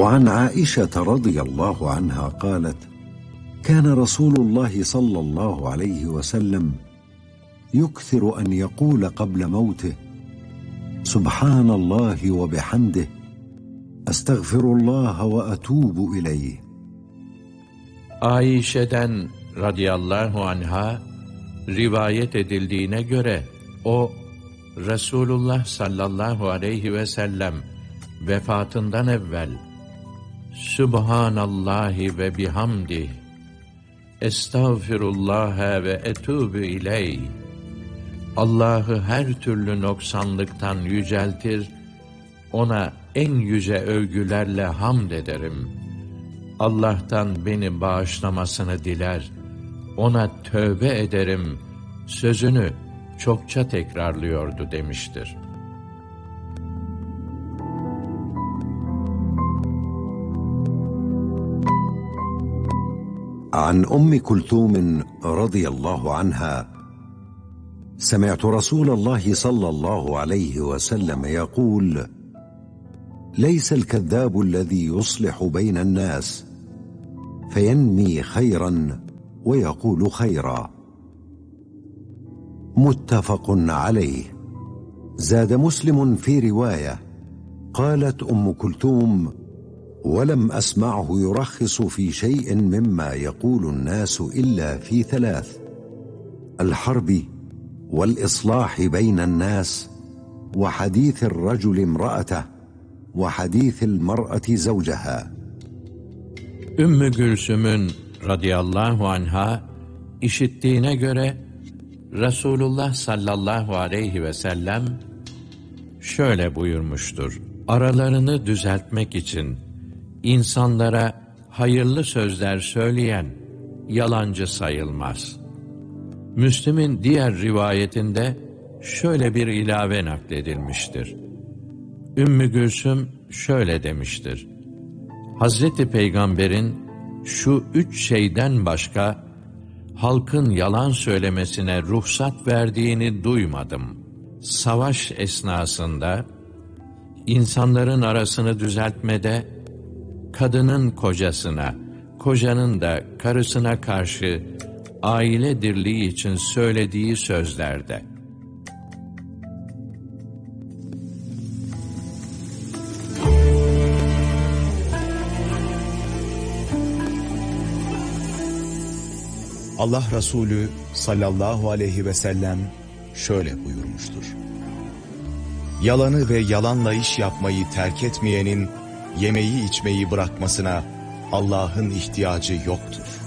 وعن عائشة رضي الله عنها قالت: كان رسول الله صلى الله عليه وسلم يكثر أن يقول قبل موته: سبحان الله وبحمده، أستغفر الله وأتوب إليه. Ayşe'den radıyallahu anha rivayet edildiğine göre o Resulullah sallallahu aleyhi ve sellem vefatından evvel Subhanallahi ve bihamdih, Estağfirullah ve etûbü ileyh, Allah'ı her türlü noksanlıktan yüceltir, ona en yüce övgülerle hamd ederim. Allah'tan beni bağışlamasını diler, ona tövbe ederim sözünü çokça tekrarlıyordu demiştir. عن أم كلثوم رضي الله عنها: سمعت رسول الله صلى الله عليه وسلم يقول: ليس الكذاب الذي يصلح بين الناس فينمي خيرا ويقول خيرا. متفق عليه. زاد مسلم في رواية: قالت أم كلثوم: ولم أسمعه يرخص في شيء مما يقول الناس إلا في ثلاث: الحرب والإصلاح بين الناس وحديث الرجل امرأته وحديث المرأة زوجها. Ümmü Gülsüm'ün radıyallahu anha işittiğine göre Resulullah sallallahu aleyhi ve sellem şöyle buyurmuştur: aralarını düzeltmek için insanlara hayırlı sözler söyleyen yalancı sayılmaz. Müslim'in diğer rivayetinde şöyle bir ilave nakledilmiştir: Ümmü Gülsüm şöyle demiştir: Hazreti Peygamber'in şu 3 şeyden başka halkın yalan söylemesine ruhsat verdiğini duymadım. Savaş esnasında, insanların arasını düzeltmede, kadının kocasına, kocanın da karısına karşı aile dirliği için söylediği sözlerde. Allah Resulü sallallahu aleyhi ve sellem şöyle buyurmuştur: yalanı ve yalanla iş yapmayı terk etmeyenin yemeği içmeyi bırakmasına Allah'ın ihtiyacı yoktur.